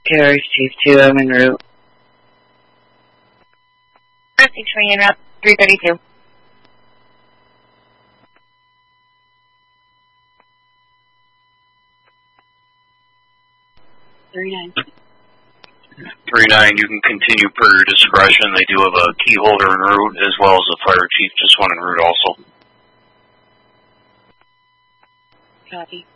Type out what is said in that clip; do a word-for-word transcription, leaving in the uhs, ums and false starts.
Carriage Chief two, I'm en route. Thanks for being en route. three thirty-two. three nine. three nine, you can continue per your discretion. They do have a key holder en route, as well as a fire chief, just one en route also. Copy.